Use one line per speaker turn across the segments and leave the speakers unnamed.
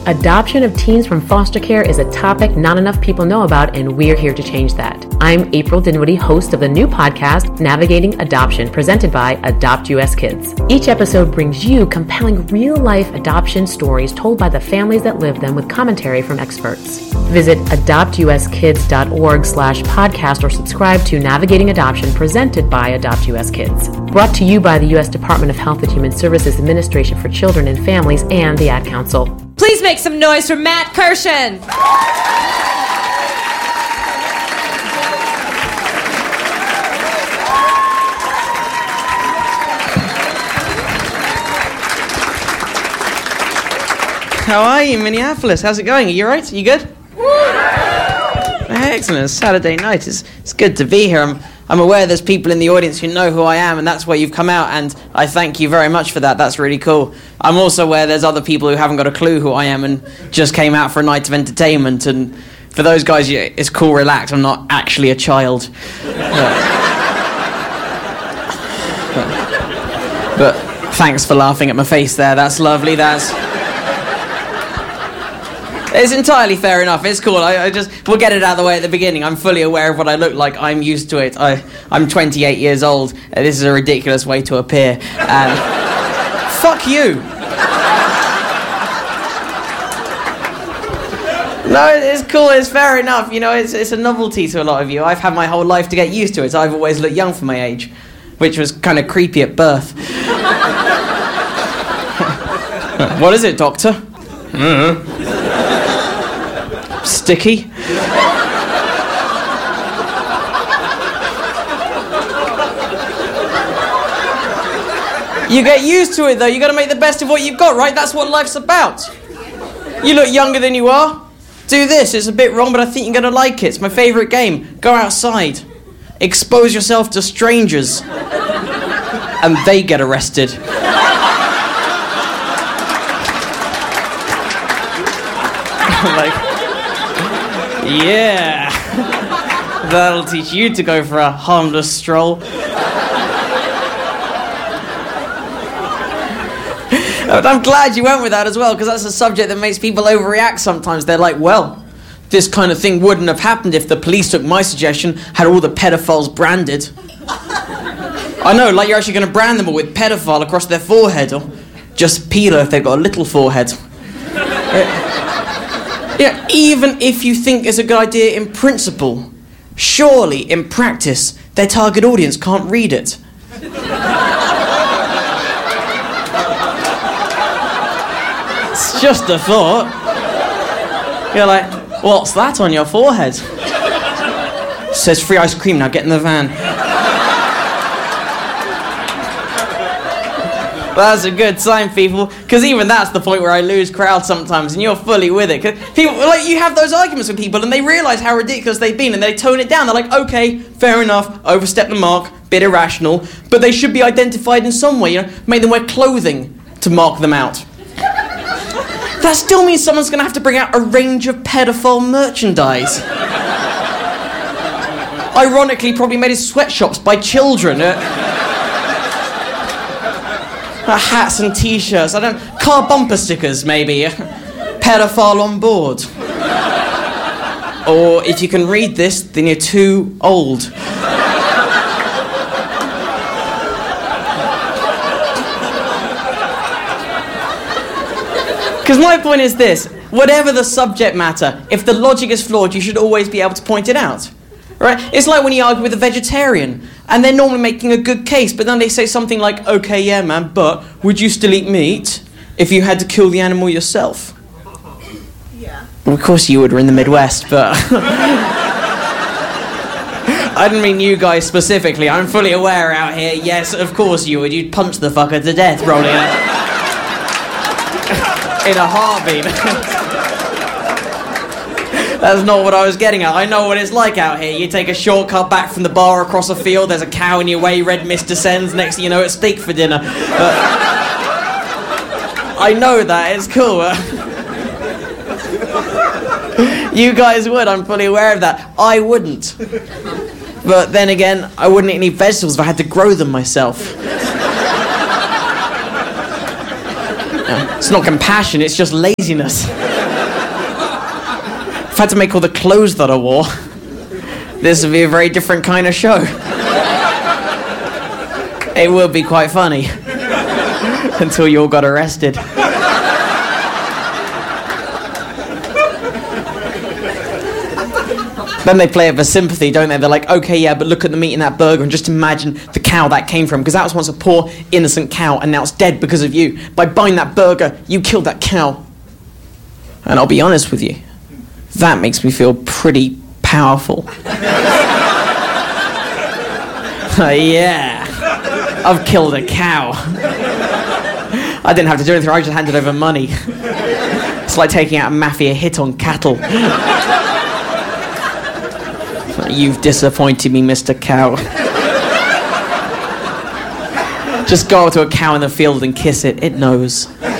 Adoption of teens from foster care is a topic not enough people know about, and we're here to change that. I'm April Dinwiddie, host of the new podcast, Navigating Adoption, presented by Adopt US Kids. Each episode brings you compelling real-life adoption stories told by the families that live them with commentary from experts. Visit adoptuskids.org/podcast or subscribe to Navigating Adoption, presented by Adopt US Kids. Brought to you by the U.S. Department of Health and Human Services Administration for Children and Families and the Ad Council.
Please make some noise for Matt Kirshen.
How are you, Minneapolis? How's it going? Are you all right? Are you good? Excellent. It's Saturday night. It's good to be here. I'm aware there's people in the audience who know who I am, and that's why you've come out, and I thank you very much for that. That's really cool. I'm also aware there's other people who haven't got a clue who I am and just came out for a night of entertainment, and for those guys, it's cool, relax. I'm not actually a child. But thanks for laughing at my face there. That's lovely. It's entirely fair enough. It's cool. We'll get it out of the way at the beginning. I'm fully aware of what I look like. I'm used to it. I'm 28 years old. This is a ridiculous way to appear. Fuck you. No, it's cool. It's fair enough. You know, it's a novelty to a lot of you. I've had my whole life to get used to it. I've always looked young for my age, which was kind of creepy at birth. What is it, doctor? Sticky? You get used to it, though. You got to make the best of what you've got, right? That's what life's about. You look younger than you are. Do this. It's a bit wrong, but I think you're going to like it. It's my favourite game. Go outside. Expose yourself to strangers. And they get arrested. Like, yeah, that'll teach you to go for a harmless stroll. I'm glad you went with that as well, because that's a subject that makes people overreact sometimes. They're like, well, this kind of thing wouldn't have happened if the police took my suggestion, had all the pedophiles branded. I know, like you're actually going to brand them all with pedophile across their forehead, or just pedo if they've got a little forehead. Yeah, even if you think it's a good idea in principle, surely in practice, their target audience can't read it. It's just a thought. You're like, what's that on your forehead? It says free ice cream, now get in the van. That's a good sign, people, because even that's the point where I lose crowds sometimes, and you're fully with it. 'Cause people, like, you have those arguments with people, and they realise how ridiculous they've been, and they tone it down. They're like, okay, fair enough, overstep the mark, bit irrational, but they should be identified in some way, you know, make them wear clothing to mark them out. That still means someone's going to have to bring out a range of pedophile merchandise. Ironically, probably made in sweatshops by children. Hats and t-shirts, car bumper stickers maybe, pedophile on board. Or if you can read this, then you're too old. Because my point is this, whatever the subject matter, if the logic is flawed, you should always be able to point it out. Right? It's like when you argue with a vegetarian, and they're normally making a good case, but then they say something like, okay, yeah, man, but would you still eat meat if you had to kill the animal yourself?
Yeah.
Well, of course you would, we're in the Midwest, but... I didn't mean you guys specifically, I'm fully aware out here, yes, of course you would. You'd punch the fucker to death, rolling it. In a heartbeat. That's not what I was getting at. I know what it's like out here. You take a shortcut back from the bar across a field, there's a cow in your way, red mist descends, next thing you know it's steak for dinner. I know that, it's cool. You guys would, I'm fully aware of that. I wouldn't. But then again, I wouldn't eat any vegetables if I had to grow them myself. It's not compassion, it's just laziness. If I had to make all the clothes that I wore, this would be a very different kind of show. It would be quite funny. Until you all got arrested. Then they play it for sympathy, don't they? They're like, okay, yeah, but look at the meat in that burger and just imagine the cow that came from, because that was once a poor, innocent cow, and now it's dead because of you. By buying that burger, you killed that cow. And I'll be honest with you, that makes me feel pretty powerful. Yeah, I've killed a cow. I didn't have to do anything, I just handed over money. It's like taking out a mafia hit on cattle. You've disappointed me, Mr. Cow. Just go up to a cow in the field and kiss it. It knows.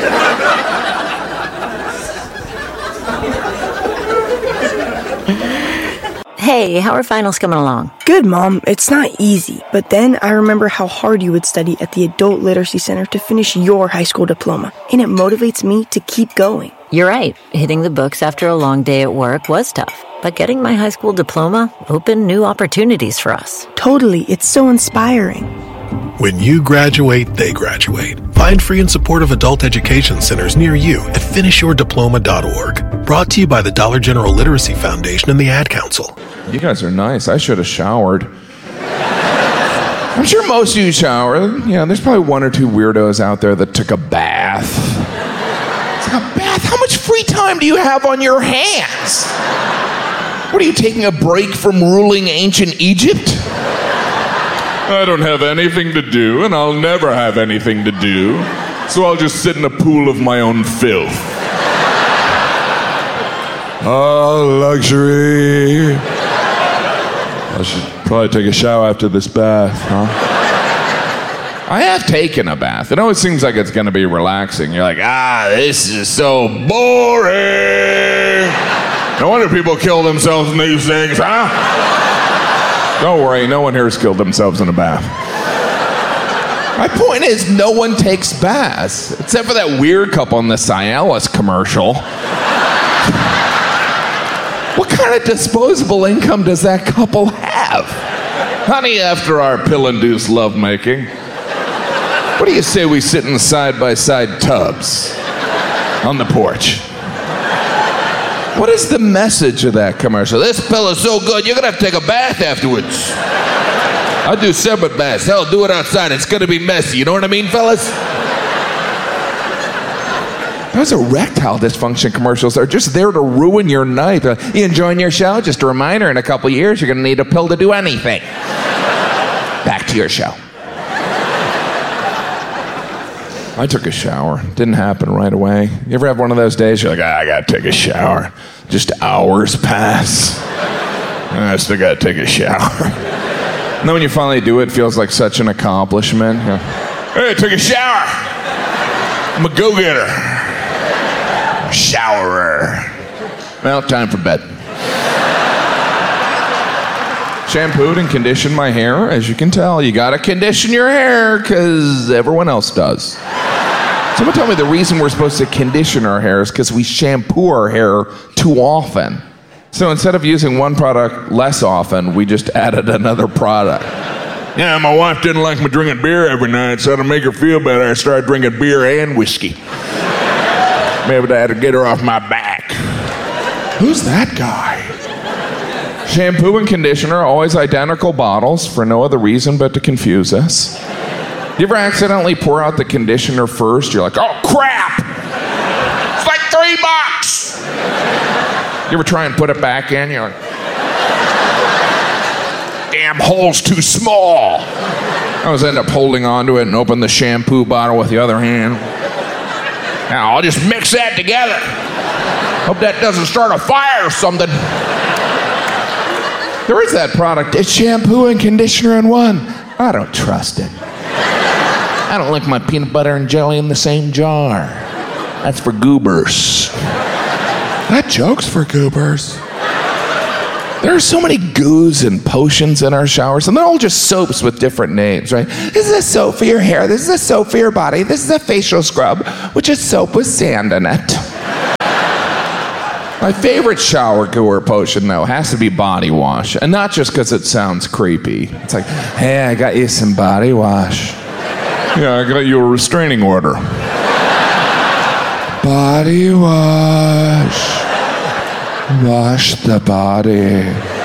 Hey, how are finals coming along?
Good, Mom. It's not easy. But then I remember how hard you would study at the Adult Literacy Center to finish your high school diploma. And it motivates me to keep going.
You're right. Hitting the books after a long day at work was tough. But getting my high school diploma opened new opportunities for us.
Totally. It's so inspiring.
When you graduate, they graduate. Find free and supportive adult education centers near you at finishyourdiploma.org. Brought to you by the Dollar General Literacy Foundation and the Ad Council.
You guys are nice. I should have showered. I'm sure most of you shower. Yeah, there's probably one or two weirdos out there that took a bath. It's like a bath? How much free time do you have on your hands? What are you, taking a break from ruling ancient Egypt? I don't have anything to do, and I'll never have anything to do, so I'll just sit in a pool of my own filth. Oh, luxury. I should probably take a shower after this bath, huh? I have taken a bath. It always seems like it's going to be relaxing. You're like, this is so boring. No wonder people kill themselves in these things, huh? Don't worry, no one here has killed themselves in a bath. My point is, no one takes baths, except for that weird couple in the Cialis commercial. What kind of disposable income does that couple have? Honey, after our pill-induced lovemaking, what do you say we sit in side-by-side tubs on the porch? What is the message of that commercial? This pill is so good, you're gonna have to take a bath afterwards. I do separate baths. Hell, do it outside. It's gonna be messy. You know what I mean, fellas? Those erectile dysfunction commercials are just there to ruin your night. You enjoying your show? Just a reminder, in a couple years, you're gonna need a pill to do anything. Back to your show. I took a shower. Didn't happen right away. You ever have one of those days you're like, I gotta take a shower. Just hours pass. I still gotta take a shower. And then when you finally do it, it feels like such an accomplishment. You know, hey, I took a shower. I'm a go-getter. Showerer. Well, time for bed. Shampooed and conditioned my hair. As you can tell, you gotta condition your hair because everyone else does. Someone told me the reason we're supposed to condition our hair is because we shampoo our hair too often. So instead of using one product less often, we just added another product. Yeah, my wife didn't like me drinking beer every night, so to make her feel better, I started drinking beer and whiskey. Maybe I had to get her off my back. Who's that guy? Shampoo and conditioner, always identical bottles for no other reason but to confuse us. You ever accidentally pour out the conditioner first? You're like, oh crap! It's like $3! You ever try and put it back in? You're like, damn hole's too small. I always end up holding onto it and open the shampoo bottle with the other hand. Now I'll just mix that together. Hope that doesn't start a fire or something. There is that product. It's shampoo and conditioner in one. I don't trust it. I don't like my peanut butter and jelly in the same jar. That's for goobers. That joke's for goobers. There are so many goos and potions in our showers, and they're all just soaps with different names, right? This is a soap for your hair. This is a soap for your body. This is a facial scrub, which is soap with sand in it. My favorite shower goer potion, though, has to be body wash. And not just because it sounds creepy. It's like, hey, I got you some body wash. Yeah, I got you a restraining order. Body wash. Wash the body.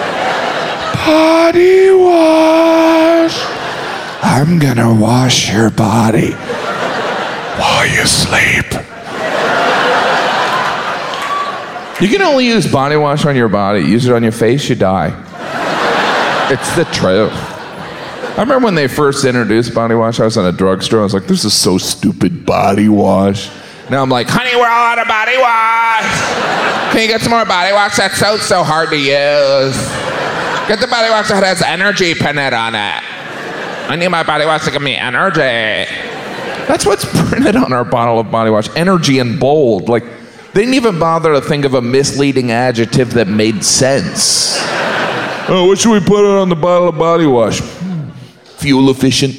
Body wash. I'm gonna wash your body while you sleep. You can only use body wash on your body. Use it on your face, you die. It's the truth. I remember when they first introduced body wash, I was in a drugstore. I was like, this is so stupid, body wash. Now I'm like, honey, we're all out of body wash. Can you get some more body wash? That sounds so hard to use. Get the body wash that has energy printed on it. I need my body wash to give me energy. That's what's printed on our bottle of body wash. Energy in bold. Like, they didn't even bother to think of a misleading adjective that made sense. Oh, what should we put on the bottle of body wash? Fuel efficient.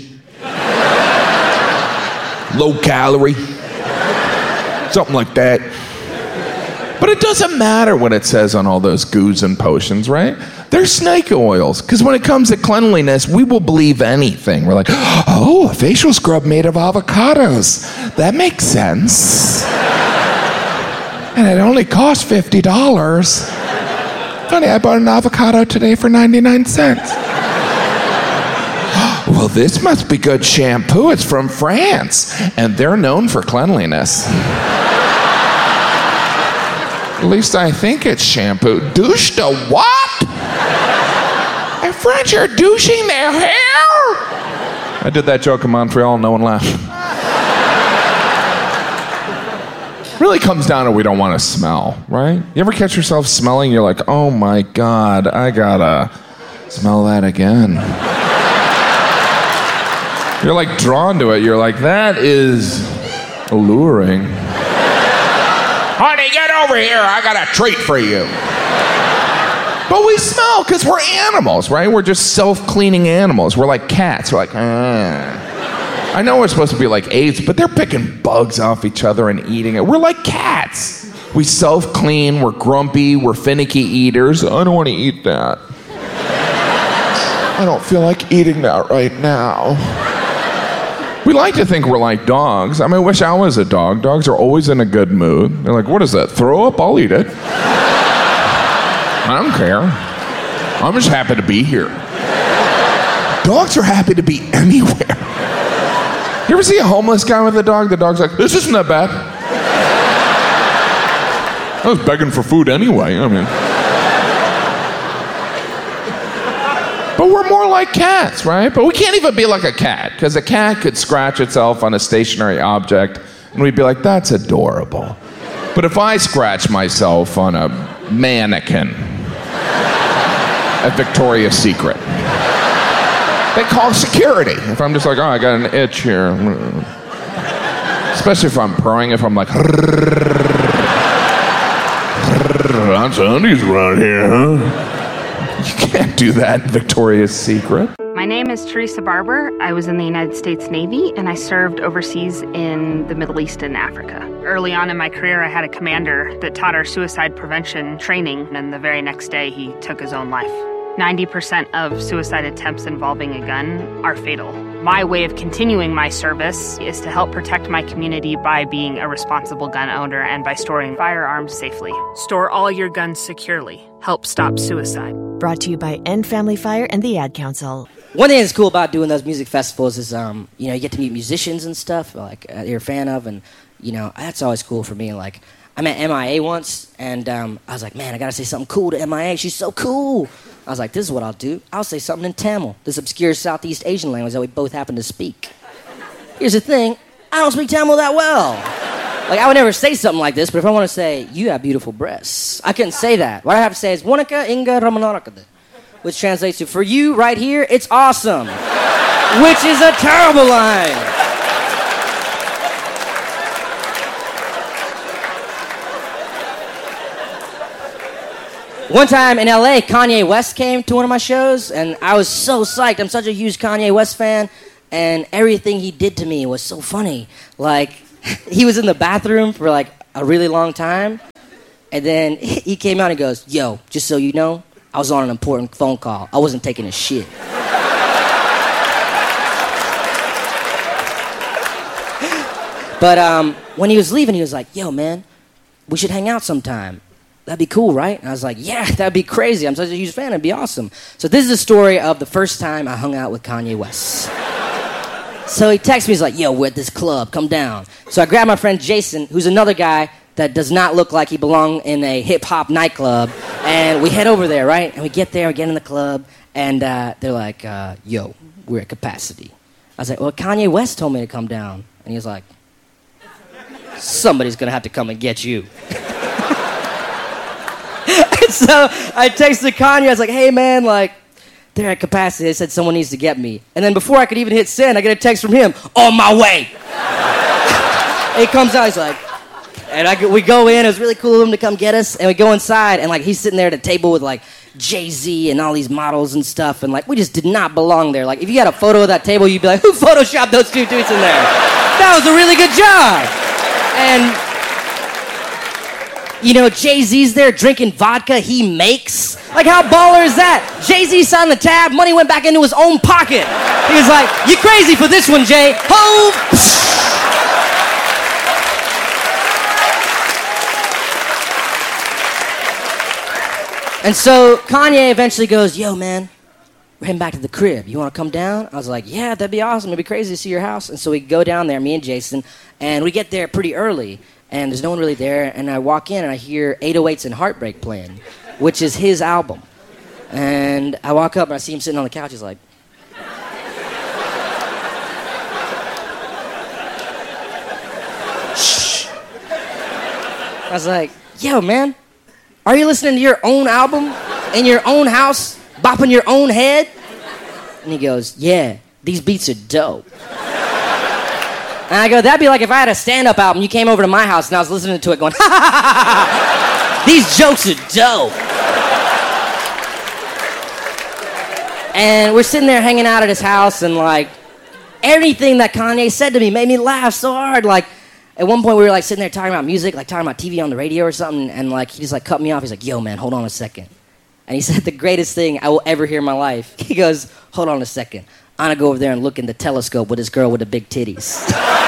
Low calorie. Something like that. But it doesn't matter what it says on all those goos and potions, right? They're snake oils. Because when it comes to cleanliness, we will believe anything. We're like, oh, a facial scrub made of avocados. That makes sense. And it only cost $50. Funny, I bought an avocado today for 99 cents. Well, this must be good shampoo. It's from France. And they're known for cleanliness. At least I think it's shampoo. Douche the what? My French are douching their hair? I did that joke in Montreal and no one laughed. Really comes down to we don't want to smell, right? You ever catch yourself smelling? You're like, oh my God, I gotta smell that again. You're like drawn to it. You're like, that is alluring. Honey, get over here. I got a treat for you. But we smell because we're animals, right? We're just self-cleaning animals. We're like cats. We're like, I know we're supposed to be like apes, but they're picking bugs off each other and eating it. We're like cats. We self-clean, we're grumpy, we're finicky eaters. I don't want to eat that. I don't feel like eating that right now. We like to think we're like dogs. I mean, I wish I was a dog. Dogs are always in a good mood. They're like, what is that, throw up? I'll eat it. I don't care. I'm just happy to be here. Dogs are happy to be anywhere. You ever see a homeless guy with a dog? The dog's like, this isn't that bad. I was begging for food anyway, I mean. But we're more like cats, right? But we can't even be like a cat, because a cat could scratch itself on a stationary object, and we'd be like, that's adorable. But if I scratch myself on a mannequin at Victoria's Secret, they call security. If I'm just like, oh, I got an itch here. Especially if I'm purring, if I'm like, lots of undies around here, huh? You can't do that in Victoria's Secret.
My name is Teresa Barber. I was in the United States Navy, and I served overseas in the Middle East and Africa. Early on in my career, I had a commander that taught our suicide prevention training, and the very next day, he took his own life. 90% of suicide attempts involving a gun are fatal. My way of continuing my service is to help protect my community by being a responsible gun owner and by storing firearms safely. Store all your guns securely. Help stop suicide.
Brought to you by End Family Fire and the Ad Council.
One thing that's cool about doing those music festivals is, you get to meet musicians and stuff like you're a fan of, and that's always cool for me. Like, I met MIA once, and I was like, man, I gotta say something cool to MIA. She's so cool. I was like, this is what I'll do. I'll say something in Tamil, this obscure Southeast Asian language that we both happen to speak. Here's the thing, I don't speak Tamil that well. Like, I would never say something like this, but if I want to say, you have beautiful breasts, I couldn't say that. What I have to say is, Wanika Inga Ramanarakada, which translates to, for you right here, it's awesome, which is a terrible line. One time in LA, Kanye West came to one of my shows, and I was so psyched. I'm such a huge Kanye West fan, and everything he did to me was so funny. Like, he was in the bathroom for like a really long time, And then he came out and goes, yo, just so you know, I was on an important phone call. I wasn't taking a shit. But when he was leaving, he was like, yo, man, we should hang out sometime. That'd be cool, right? And I was like, yeah, that'd be crazy. I'm such a huge fan. It'd be awesome. So this is the story of the first time I hung out with Kanye West. So he texts me, he's like, yo, we're at this club, come down. So I grabbed my friend Jason, who's another guy that does not look like he belonged in a hip-hop nightclub, and we head over there, right? And we get there, we get in the club, and they're like, yo, we're at capacity. I was like, well, Kanye West told me to come down. And he was like, somebody's gonna have to come and get you. And so I texted Kanye, I was like, hey man, like, they're at capacity, they said someone needs to get me. And then before I could even hit send, I get a text from him, on my way. He comes out, he's like, and we go in, it was really cool of him to come get us, and we go inside, and like he's sitting there at a table with like Jay-Z and all these models and stuff, and like we just did not belong there. Like if you had a photo of that table, you'd be like, who photoshopped those two dudes in there? That was a really good job. And you know, Jay-Z's there drinking vodka he makes. Like how baller is that? Jay-Z signed the tab, money went back into his own pocket. He was like, you crazy for this one, Jay. Ho! And so Kanye eventually goes, yo, man, we're heading back to the crib. You want to come down? I was like, yeah, that'd be awesome. It'd be crazy to see your house. And so we go down there, me and Jason, and we get there pretty early, and there's no one really there. And I walk in, and I hear 808s and Heartbreak playing, which is his album. And I walk up, and I see him sitting on the couch. He's like, shh. I was like, yo, man. Are you listening to your own album in your own house, bopping your own head? And he goes, yeah, these beats are dope. And I go, that'd be like if I had a stand-up album, you came over to my house and I was listening to it going, ha ha ha ha, these jokes are dope. And we're sitting there hanging out at his house, and like, everything that Kanye said to me made me laugh so hard. Like, at one point we were like sitting there talking about music, like talking about TV on the radio or something, and like he just like cut me off. He's like, yo man, hold on a second. And he said the greatest thing I will ever hear in my life. He goes, hold on a second. I'm gonna go over there and look in the telescope with this girl with the big titties.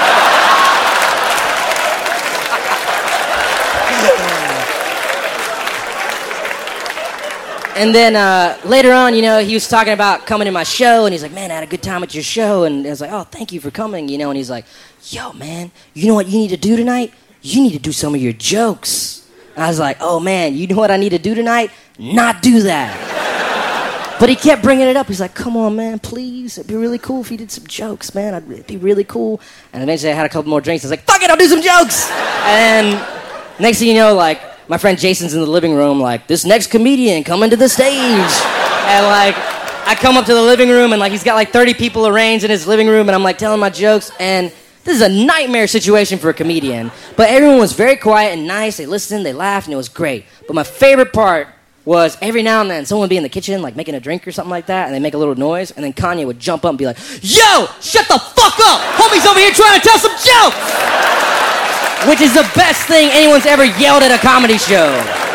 And then later on, you know, he was talking about coming to my show, and he's like, man, I had a good time at your show. And I was like, oh, thank you for coming, you know. And he's like, yo, man, you know what you need to do tonight? You need to do some of your jokes. And I was like, oh, man, you know what I need to do tonight? Not do that. But he kept bringing it up. He's like, come on, man, please. It'd be really cool if you did some jokes, man. It'd be really cool. And eventually I had a couple more drinks. I was like, fuck it, I'll do some jokes. And next thing you know, like, my friend Jason's in the living room, like, this next comedian coming to the stage. And, like, I come up to the living room, and, like, he's got, like, 30 people arranged in his living room, and I'm, like, telling my jokes. And this is a nightmare situation for a comedian. But everyone was very quiet and nice. They listened, they laughed, and it was great. But my favorite part was every now and then someone would be in the kitchen, like, making a drink or something like that, and they make a little noise, and then Kanye would jump up and be like, yo, shut the fuck up! Homie's over here trying to tell some jokes! Which is the best thing anyone's ever yelled at a comedy show.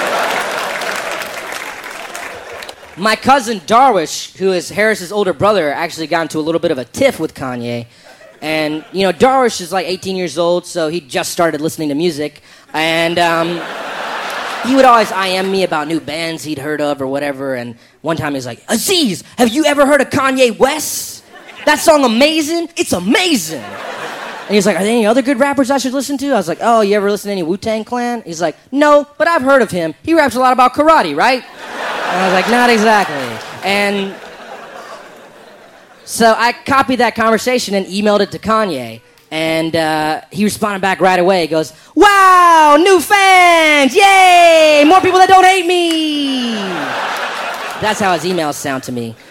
My cousin Darwish, who is Harris's older brother, actually got into a little bit of a tiff with Kanye. And, you know, Darwish is like 18 years old, so he just started listening to music. And he would always IM me about new bands he'd heard of or whatever. And one time he was like, Aziz, have you ever heard of Kanye West? That song Amazing? It's amazing. And he's like, are there any other good rappers I should listen to? I was like, oh, you ever listen to any Wu-Tang Clan? He's like, no, but I've heard of him. He raps a lot about karate, right? And I was like, not exactly. And so I copied that conversation and emailed it to Kanye. And he responded back right away. He goes, wow, new fans, yay, more people that don't hate me. That's how his emails sound to me.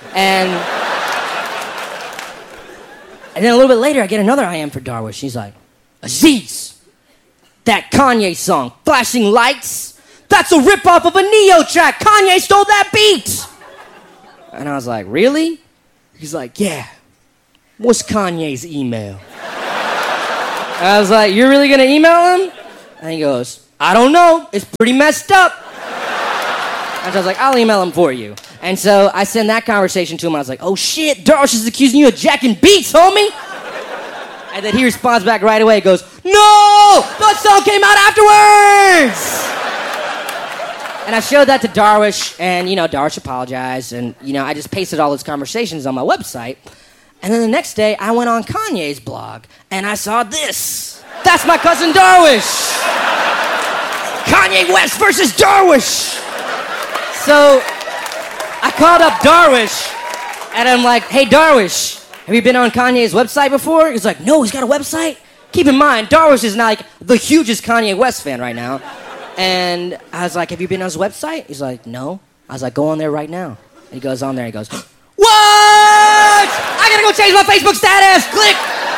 And then a little bit later, I get another IM for Darwish. He's like, Aziz, that Kanye song, Flashing Lights, that's a ripoff of a Neo track. Kanye stole that beat. And I was like, really? He's like, yeah. What's Kanye's email? I was like, you're really going to email him? And he goes, I don't know. It's pretty messed up. And so I was like, I'll email him for you. And so I sent that conversation to him. I was like, oh shit, Darwish is accusing you of jacking beats, homie. And then he responds back right away. He goes, no! That song came out afterwards! And I showed that to Darwish, and, Darwish apologized. And, I just pasted all those conversations on my website. And then the next day, I went on Kanye's blog, and I saw this. That's my cousin Darwish! Kanye West versus Darwish! So I called up Darwish, and I'm like, hey, Darwish, have you been on Kanye's website before? He's like, no, he's got a website? Keep in mind, Darwish is not the hugest Kanye West fan right now. And I was like, have you been on his website? He's like, no. I was like, go on there right now. And he goes on there and he goes, what? I gotta go change my Facebook status. Click.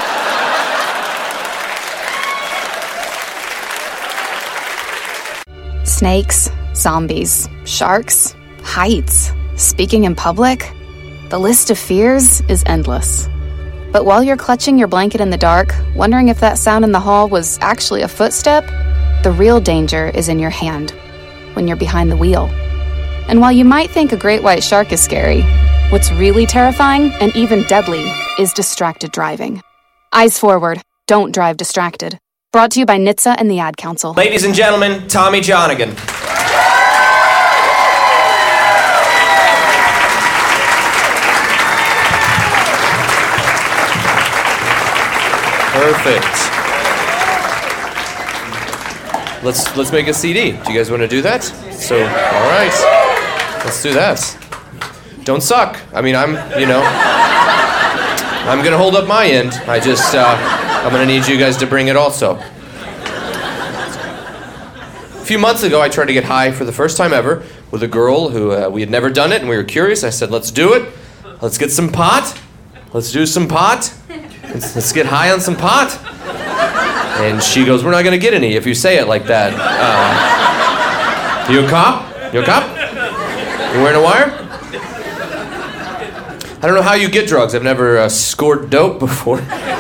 Snakes, zombies, sharks, heights, speaking in public. The list of fears is endless. But while you're clutching your blanket in the dark, wondering if that sound in the hall was actually a footstep, the real danger is in your hand, when you're behind the wheel. And while you might think a great white shark is scary, what's really terrifying and even deadly is distracted driving. Eyes forward, don't drive distracted. Brought to you by NHTSA and the Ad Council.
Ladies and gentlemen, Tommy Johnigan. Perfect. Let's make a CD. Do you guys want to do that? So, all right. Let's do that. Don't suck. I mean, I'm going to hold up my end. I'm going to need you guys to bring it also. A few months ago, I tried to get high for the first time ever with a girl who we had never done it, and we were curious. I said, let's do it. Let's get some pot. Let's do some pot. Let's get high on some pot. And she goes, we're not going to get any if you say it like that. You a cop? You a cop? You wearing a wire? I don't know how you get drugs. I've never scored dope before.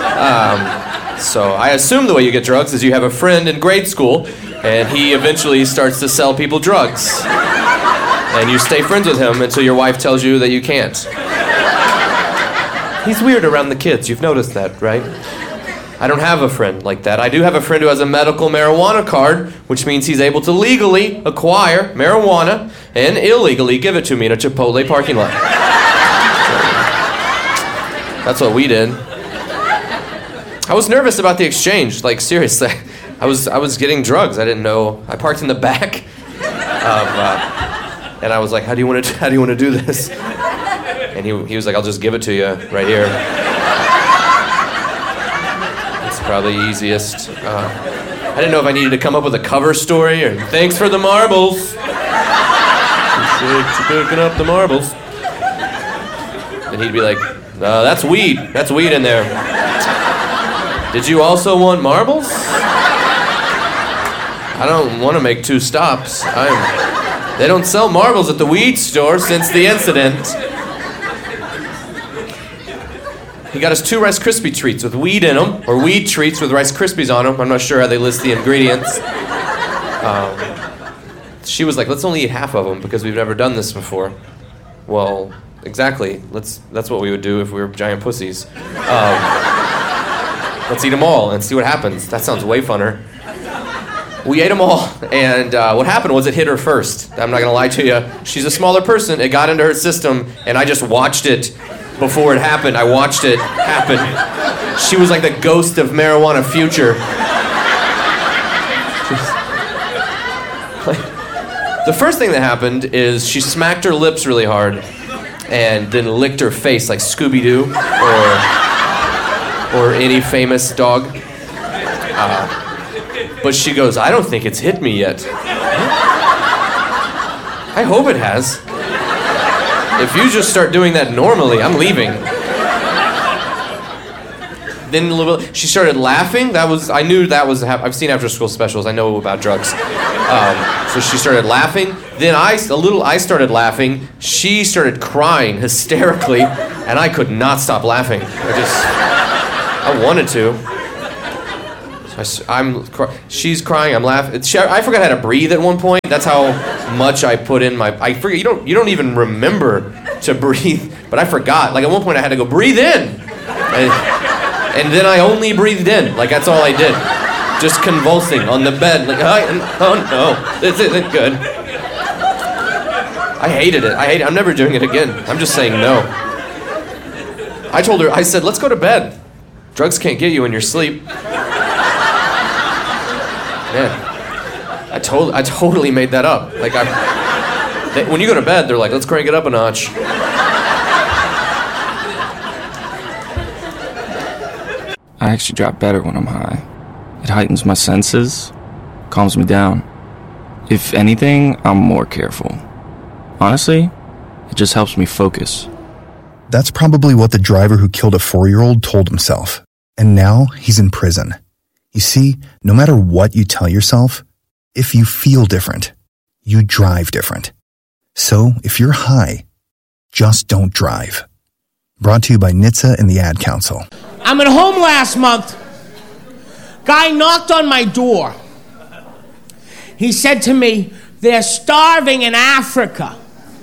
So I assume the way you get drugs is you have a friend in grade school, and he eventually starts to sell people drugs. And you stay friends with him until your wife tells you that you can't. He's weird around the kids. You've noticed that, right? I don't have a friend like that. I do have a friend who has a medical marijuana card, which means he's able to legally acquire marijuana and illegally give it to me in a Chipotle parking lot. That's what we did. I was nervous about the exchange. Like, seriously, I was getting drugs. I didn't know. I parked in the back of, and I was like, "How do you want to do this?" And he was like, "I'll just give it to you right here." It's probably easiest. I didn't know if I needed to come up with a cover story or thanks for the marbles. Appreciate you picking up the marbles. And he'd be like, "That's weed. That's weed in there. Did you also want marbles?" I don't want to make two stops. They don't sell marbles at the weed store since the incident. He got us 2 Rice Krispie treats with weed in them, or weed treats with Rice Krispies on them. I'm not sure how they list the ingredients. She was like, let's only eat half of them because we've never done this before. Well, exactly. That's what we would do if we were giant pussies. Let's eat them all and see what happens. That sounds way funner. We ate them all, and what happened was it hit her first. I'm not going to lie to you. She's a smaller person. It got into her system, and I just watched it before it happened. I watched it happen. She was like the ghost of marijuana future. The first thing that happened is she smacked her lips really hard and then licked her face like Scooby-Doo or any famous dog. But she goes, I don't think it's hit me yet. I hope it has. If you just start doing that normally, I'm leaving. Then she started laughing. I knew that was. I've seen after school specials. I know about drugs. So she started laughing. Then I started laughing. She started crying hysterically, and I could not stop laughing. I wanted to. So She's crying. I'm laughing. I forgot how to breathe at one point. That's how much I put in my. I forget. You don't even remember to breathe. But I forgot. Like at one point, I had to go breathe in, and then I only breathed in. Like that's all I did. Just convulsing on the bed. Like oh no, this isn't good. I hated it. I'm never doing it again. I'm just saying no. I told her. I said, let's go to bed. Drugs can't get you in your sleep. Man, I totally made that up. Like when you go to bed, they're like, let's crank it up a notch.
I actually drop better when I'm high. It heightens my senses, calms me down. If anything, I'm more careful. Honestly, it just helps me focus.
That's probably what the driver who killed a 4-year-old told himself. And now he's in prison. You see, no matter what you tell yourself, if you feel different, you drive different. So if you're high, just don't drive. Brought to you by NHTSA and the Ad Council.
I'm at home last month. Guy knocked on my door. He said to me, they're starving in Africa.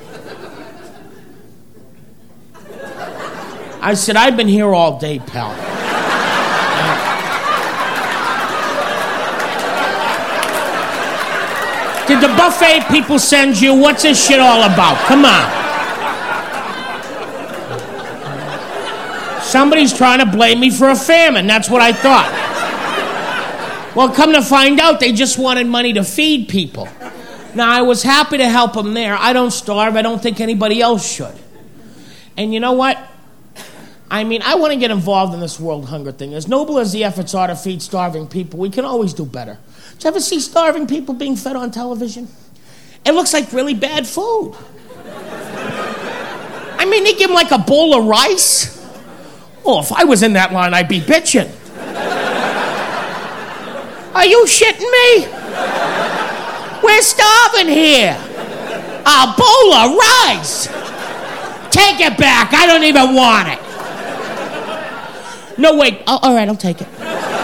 I said, I've been here all day, pal. Did the buffet people send you? What's this shit all about? Come on. Somebody's trying to blame me for a famine. That's what I thought. Well, come to find out, they just wanted money to feed people. Now, I was happy to help them there. I don't starve. I don't think anybody else should. And you know what? I mean, I want to get involved in this world hunger thing. As noble as the efforts are to feed starving people, we can always do better. Did you ever see starving people being fed on television? It looks like really bad food. I mean, they give them like a bowl of rice. Oh, if I was in that line, I'd be bitching. Are you shitting me? We're starving here. A bowl of rice. Take it back. I don't even want it. No, wait. Oh, all right, I'll take it.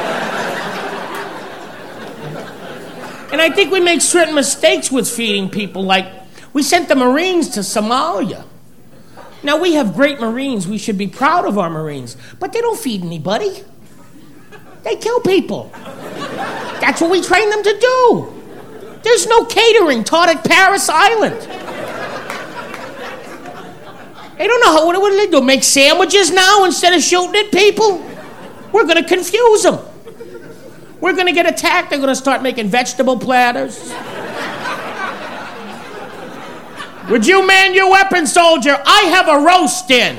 And I think we make certain mistakes with feeding people, like we sent the Marines to Somalia. Now, we have great Marines. We should be proud of our Marines. But they don't feed anybody. They kill people. That's what we train them to do. There's no catering taught at Paris Island. They don't know how, what do they do? Make sandwiches now instead of shooting at people? We're going to confuse them. We're going to get attacked. They're going to start making vegetable platters. Would you man your weapon, soldier? I have a roast in.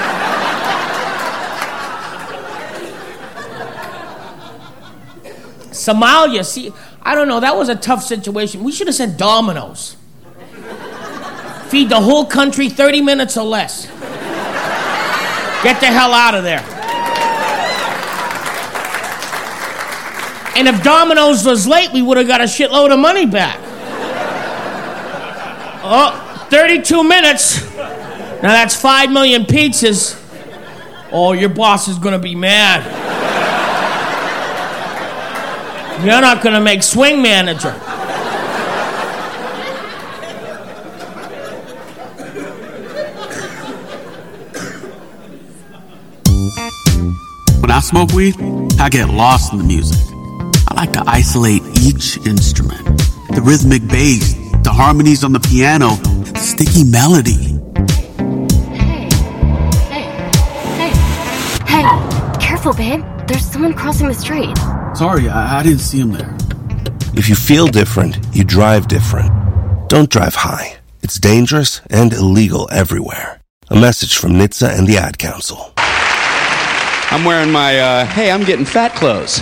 Somalia, see, I don't know, that was a tough situation. We should have sent Domino's. Feed the whole country 30 minutes or less. Get the hell out of there. And if Domino's was late, we would have got a shitload of money back. Oh, 32 minutes. Now that's 5 million pizzas. Oh, your boss is going to be mad. You're not going to make swing manager.
When I smoke weed, I get lost in the music. I like to isolate each instrument. The rhythmic bass, the harmonies on the piano, the sticky melody.
Hey, careful, babe. There's someone crossing the street.
Sorry, I didn't see him there.
If you feel different, you drive different. Don't drive high. It's dangerous and illegal everywhere. A message from NHTSA and the Ad Council.
I'm wearing my, hey, I'm getting fat clothes.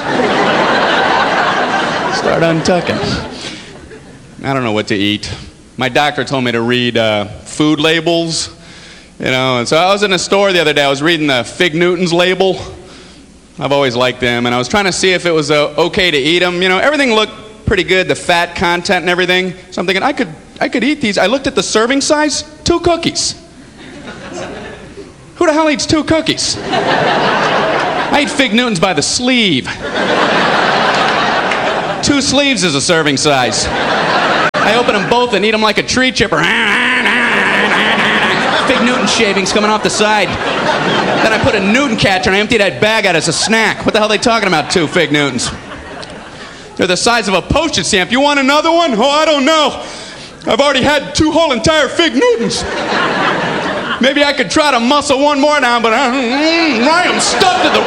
Start untucking. I don't know what to eat. My doctor told me to read food labels, you know, and so I was in a store the other day. I was reading the Fig Newtons label. I've always liked them, and I was trying to see if it was okay to eat them. You know, everything looked pretty good, the fat content and everything. So I'm thinking I could eat these. I looked at the serving size, 2 cookies. Who the hell eats 2 cookies? I eat Fig Newtons by the sleeve. 2 sleeves is a serving size. I open them both and eat them like a tree chipper. Fig Newton shavings coming off the side. Then I put a Newton catcher and I empty that bag out as a snack. What the hell are they talking about, 2 Fig Newtons? They're the size of a postage stamp. You want another one? Oh, I don't know. I've already had 2 whole entire Fig Newtons. Maybe I could try to muscle one more now, but I am stuffed to the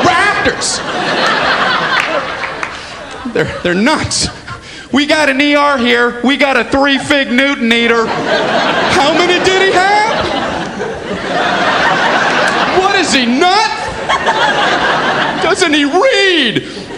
rafters. They're nuts. We got an ER here. We got a 3 Fig Newton eater. How many did he have? What is he, nut? Doesn't he read?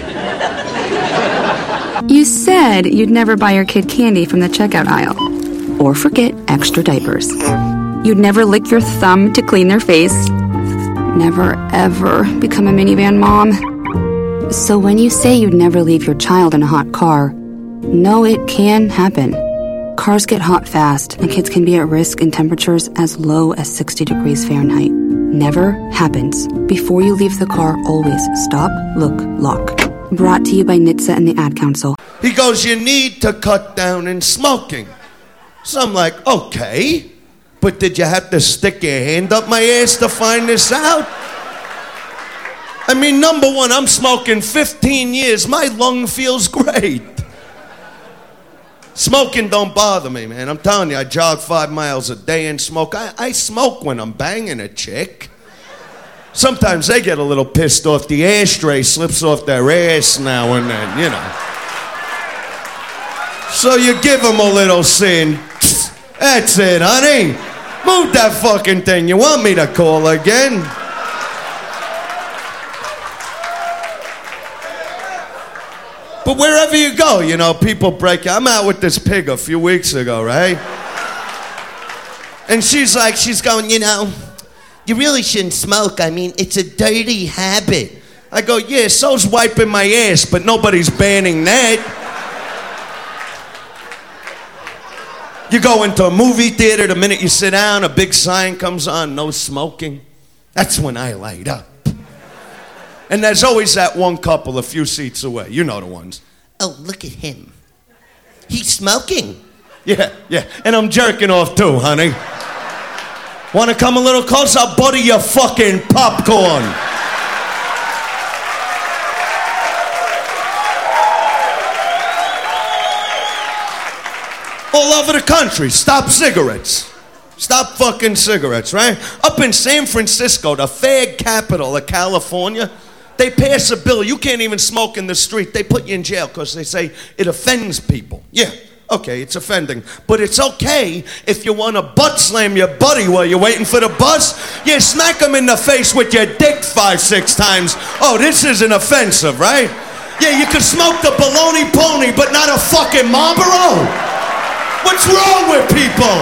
You said you'd never buy your kid candy from the checkout aisle. Or forget extra diapers. You'd never lick your thumb to clean their face. Never, ever become a minivan mom. So when you say you'd never leave your child in a hot car, no, it can happen. Cars get hot fast, and kids can be at risk in temperatures as low as 60 degrees Fahrenheit. Never happens. Before you leave the car, always stop, look, lock. Brought to you by NHTSA and the Ad Council.
He goes, you need to cut down in smoking. So I'm like, okay, but did you have to stick your hand up my ass to find this out? I mean, number one, I'm smoking 15 years. My lung feels great. Smoking don't bother me, man. I'm telling you, I jog 5 miles a day and smoke. I smoke when I'm banging a chick. Sometimes they get a little pissed off. The ashtray slips off their ass now and then, you know. So you give them a little sin. That's it, honey. Move that fucking thing. You want me to call again? But wherever you go, you know, people break. I'm out with this pig a few weeks ago, right? And she's going, you know, you really shouldn't smoke. I mean, it's a dirty habit. I go, yeah, so's wiping my ass, but nobody's banning that. You go into a movie theater, the minute you sit down, a big sign comes on, no smoking. That's when I light up. And there's always that one couple a few seats away. You know the ones. Oh, look at him. He's smoking. Yeah. And I'm jerking off too, honey. Want to come a little closer? I'll butter your fucking popcorn. All over the country, stop cigarettes. Stop fucking cigarettes, right? Up in San Francisco, the fag capital of California, they pass a bill. You can't even smoke in the street. They put you in jail because they say it offends people. Yeah, okay, it's offending. But it's okay if you want to butt slam your buddy while you're waiting for the bus. Yeah, smack him in the face with your dick 5-6 times. Oh, this isn't offensive, right? Yeah, you can smoke the baloney pony, but not a fucking Marlboro. What's wrong with people?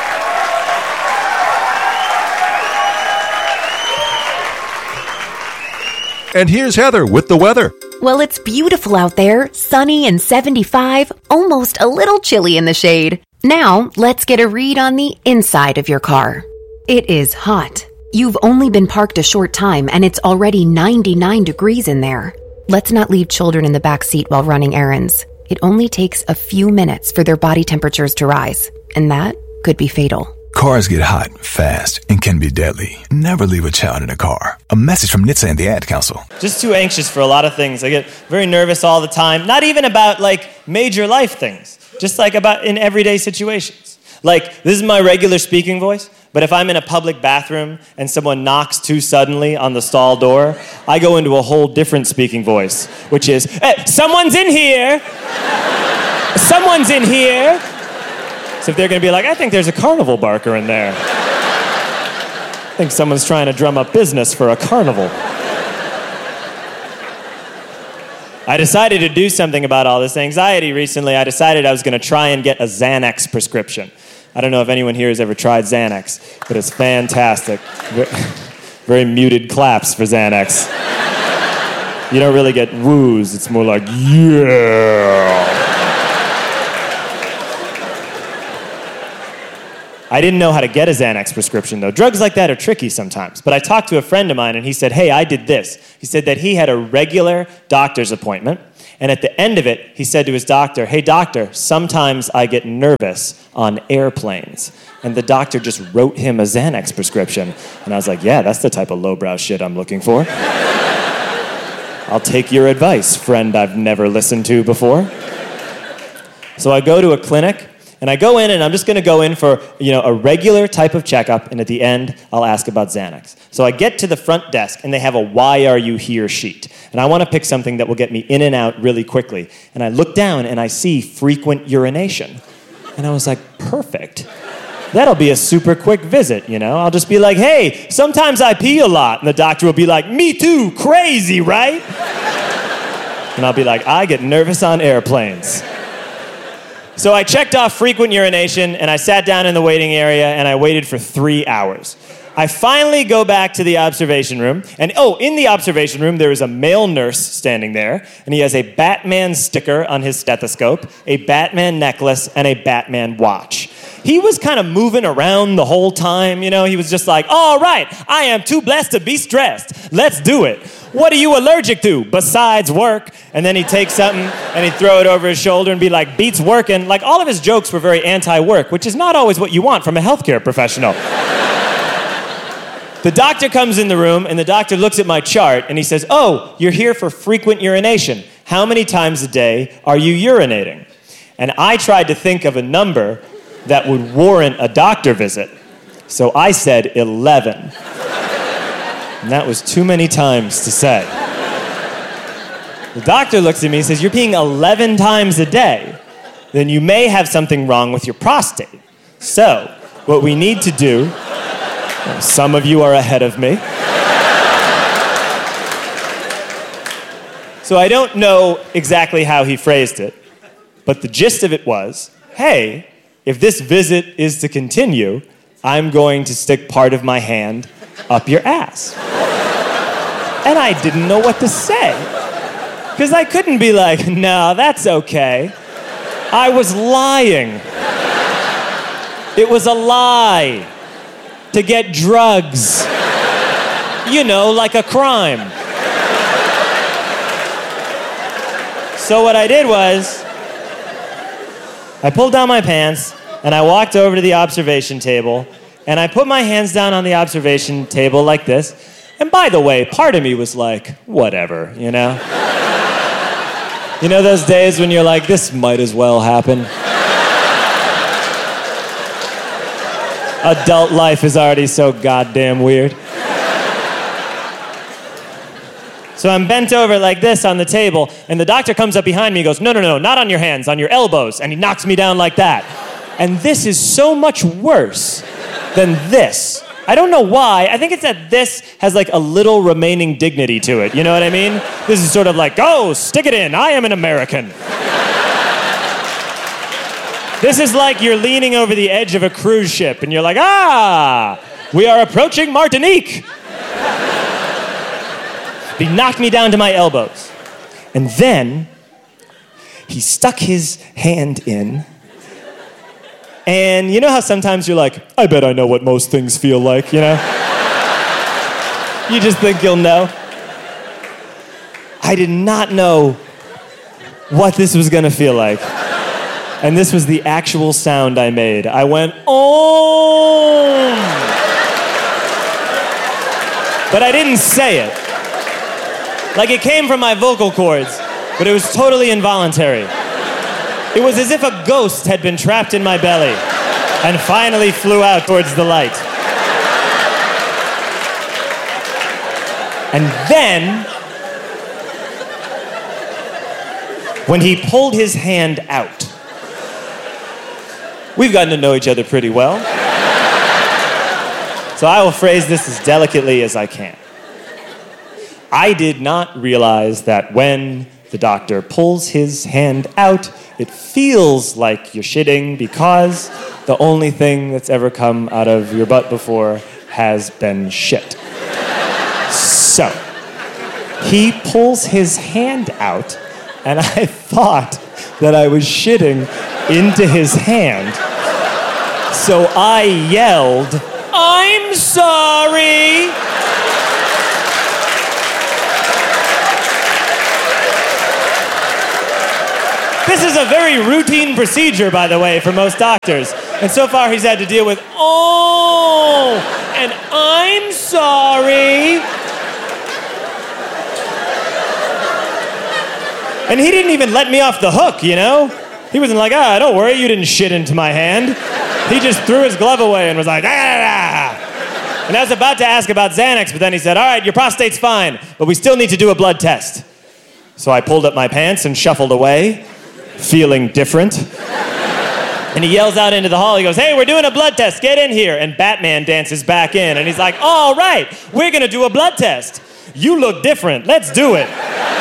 And here's Heather with the weather.
Well, it's beautiful out there, sunny and 75, almost a little chilly in the shade. Now, let's get a read on the inside of your car. It is hot. You've only been parked a short time and it's already 99 degrees in there. Let's not leave children in the back seat while running errands. It only takes a few minutes for their body temperatures to rise, and that could be fatal.
Cars get hot fast and can be deadly. Never leave a child in a car. A message from NHTSA and the Ad Council.
Just too anxious for a lot of things. I get very nervous all the time. Not even about major life things. Just about in everyday situations. This is my regular speaking voice, but if I'm in a public bathroom and someone knocks too suddenly on the stall door, I go into a whole different speaking voice, which is, hey, someone's in here! Someone's in here! So if they're going to be I think there's a carnival barker in there. I think someone's trying to drum up business for a carnival. I decided to do something about all this anxiety recently. I decided I was going to try and get a Xanax prescription. I don't know if anyone here has ever tried Xanax, but it's fantastic. Very muted claps for Xanax. You don't really get woos. It's more like, yeah. I didn't know how to get a Xanax prescription, though. Drugs like that are tricky sometimes. But I talked to a friend of mine, and he said, hey, I did this. He said that he had a regular doctor's appointment, And at the end of it, he said to his doctor, "Hey, doctor, sometimes I get nervous on airplanes." And the doctor just wrote him a Xanax prescription. And I was like, yeah, that's the type of lowbrow shit I'm looking for. I'll take your advice, friend I've never listened to before. So I go to a clinic, and I go in, and I'm just going to go in for, a regular type of checkup, and at the end, I'll ask about Xanax. So I get to the front desk, and they have a "Why are you here" sheet. And I want to pick something that will get me in and out really quickly. And I look down, and I see frequent urination. And I was like, perfect. That'll be a super quick visit, I'll just be like, "Hey, sometimes I pee a lot." And the doctor will be like, "Me too, crazy, right?" And I'll be like, "I get nervous on airplanes." So I checked off frequent urination, and I sat down in the waiting area, and I waited for 3 hours. I finally go back to the observation room, and in the observation room, there is a male nurse standing there, and he has a Batman sticker on his stethoscope, a Batman necklace, and a Batman watch. He was kind of moving around the whole time, he was just like, "All right, I am too blessed to be stressed. Let's do it. What are you allergic to besides work?" And then he'd take something and he'd throw it over his shoulder and be like, "Beats working." Like, all of his jokes were very anti-work, which is not always what you want from a healthcare professional. The doctor comes in the room, and the doctor looks at my chart, and he says, "Oh, you're here for frequent urination. How many times a day are you urinating?" And I tried to think of a number that would warrant a doctor visit. So I said 11. And that was too many times to say. The doctor looks at me and says, "You're peeing 11 times a day. Then you may have something wrong with your prostate. So, what we need to do," some of you are ahead of me. So I don't know exactly how he phrased it, but the gist of it was, "Hey, if this visit is to continue, I'm going to stick part of my hand up your ass." And I didn't know what to say. Because I couldn't be like, "No, that's okay." I was lying. It was a lie. To get drugs. Like a crime. So what I did was, I pulled down my pants, and I walked over to the observation table, and I put my hands down on the observation table like this. And by the way, part of me was like, whatever, those days when you're like, this might as well happen. Adult life is already so goddamn weird. So I'm bent over like this on the table, and the doctor comes up behind me and goes, no, not on your hands, on your elbows. And he knocks me down like that. And this is so much worse than this. I don't know why. I think it's that this has like a little remaining dignity to it. You know what I mean? This is sort of like, "Go, stick it in. I am an American." This is like you're leaning over the edge of a cruise ship and you're like, we are approaching Martinique. He knocked me down to my elbows. And then he stuck his hand in. And you know how sometimes you're like, I bet I know what most things feel like, You just think you'll know. I did not know what this was gonna feel like. And this was the actual sound I made. I went, "Oh!" But I didn't say it. Like, it came from my vocal cords, but it was totally involuntary. It was as if a ghost had been trapped in my belly and finally flew out towards the light. And then, when he pulled his hand out, we've gotten to know each other pretty well. So I will phrase this as delicately as I can. I did not realize that when the doctor pulls his hand out, it feels like you're shitting because the only thing that's ever come out of your butt before has been shit. So, he pulls his hand out, and I thought that I was shitting into his hand. So I yelled, "I'm sorry!" This is a very routine procedure, by the way, for most doctors. And so far he's had to deal with, and I'm sorry. And he didn't even let me off the hook, you know? He wasn't like, don't worry, you didn't shit into my hand. He just threw his glove away and was like, And I was about to ask about Xanax, but then he said, all right, your prostate's fine, but we still need to do a blood test. So I pulled up my pants and shuffled away, feeling different. And he yells out into the hall, he goes, hey, we're doing a blood test, get in here. And Batman dances back in, and he's like, all right, we're gonna do a blood test. You look different, let's do it.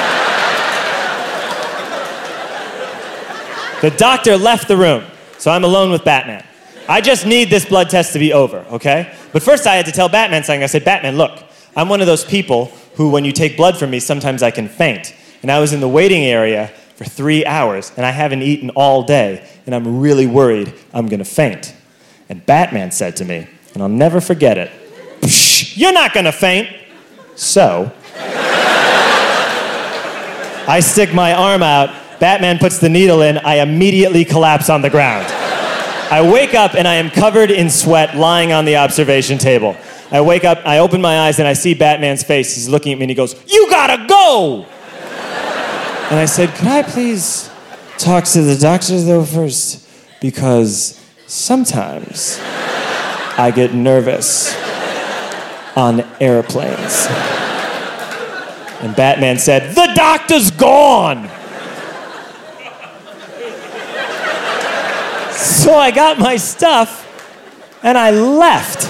The doctor left the room, so I'm alone with Batman. I just need this blood test to be over, okay? But first I had to tell Batman something. I said, Batman, look, I'm one of those people who, when you take blood from me, sometimes I can faint. And I was in the waiting area for 3 hours, and I haven't eaten all day, and I'm really worried I'm gonna faint. And Batman said to me, and I'll never forget it, Psh, you're not gonna faint. So, I stick my arm out, Batman puts the needle in, I immediately collapse on the ground. I wake up and I am covered in sweat lying on the observation table. I wake up, I open my eyes and I see Batman's face. He's looking at me and he goes, you gotta go! And I said, could I please talk to the doctor though first? Because sometimes I get nervous on airplanes. And Batman said, the doctor's gone! So I got my stuff and I left.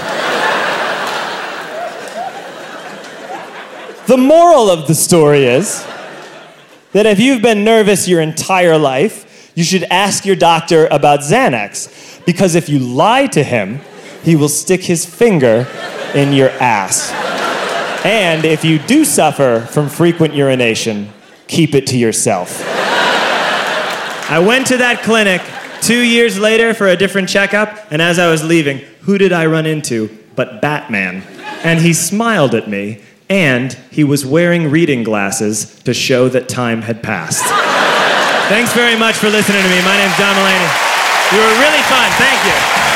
The moral of the story is that if you've been nervous your entire life, you should ask your doctor about Xanax, because if you lie to him, he will stick his finger in your ass. And if you do suffer from frequent urination, keep it to yourself. I went to that clinic 2 years later for a different checkup, and as I was leaving, who did I run into but Batman? And he smiled at me, and he was wearing reading glasses to show that time had passed. Thanks very much for listening to me. My name's John Mulaney. You were really fun. Thank you.